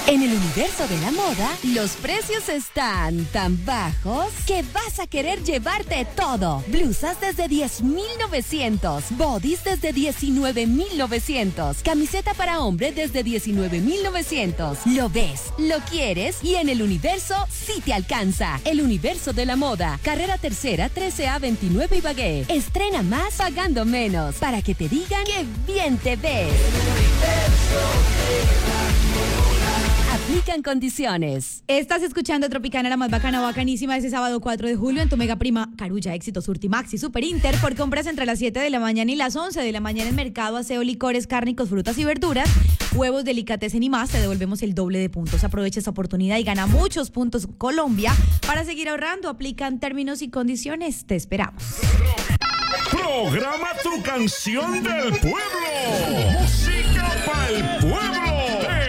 En el universo de la moda, los precios están tan bajos que vas a querer llevarte todo. Blusas desde 10,900, bodies desde 19,900, camiseta para hombre desde 19,900. Lo ves, lo quieres y en el universo sí te alcanza. El universo de la moda, carrera tercera, 13A 29 Ibagué. Estrena más pagando menos para que te digan que bien te ves. Aplican condiciones. Estás escuchando Tropicana, la más bacana, bacanísima, ese sábado 4 de julio en tu mega prima Carulla, Éxito, Surtimax y Super Inter por compras entre las 7 de la mañana y las 11 de la mañana en mercado, aseo, licores, cárnicos, frutas y verduras, huevos, delicatessen y más. Te devolvemos el doble de puntos. Aprovecha esta oportunidad y gana muchos puntos Colombia. Para seguir ahorrando, aplican términos y condiciones. Te esperamos. Programa tu canción del pueblo.